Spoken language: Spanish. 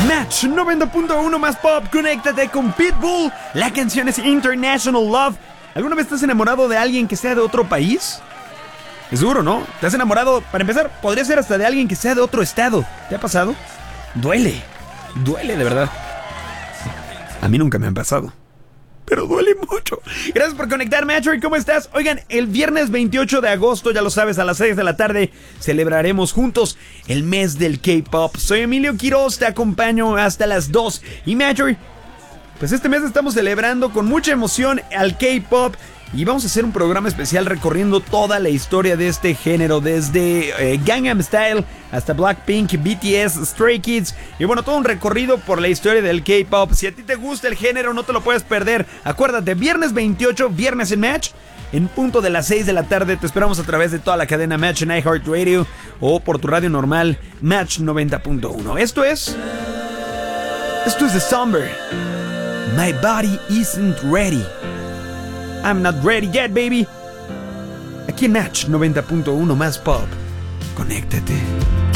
Match 90.1 más pop, conéctate con Pitbull. La canción es International Love. ¿Alguna vez te has enamorado de alguien que sea de otro país? Es duro, ¿no? ¿Te has enamorado? Para empezar, podría ser hasta de alguien que sea de otro estado. ¿Te ha pasado? Duele de verdad. A mí nunca me han pasado, pero duele mucho. Gracias por conectarme, Matcher. ¿Cómo estás? Oigan, el viernes 28 de agosto, ya lo sabes, a las 6 de la tarde celebraremos juntos el mes del K-Pop. Soy Emilio Quiroz, te acompaño hasta las 2. Y Matcher, pues este mes estamos celebrando con mucha emoción al K-Pop. Y vamos a hacer un programa especial recorriendo toda la historia de este género, desde Gangnam Style hasta Blackpink, BTS, Stray Kids, y bueno, todo un recorrido por la historia del K-Pop. Si a ti te gusta el género, no te lo puedes perder. Acuérdate, viernes 28, viernes en Match, en punto de las 6 de la tarde. Te esperamos a través de toda la cadena Match en iHeartRadio o por tu radio normal, Match 90.1. Esto es The Summer. My body isn't ready. I'm not ready yet, baby. Aquí en Match 90.1 más pop. Conéctate.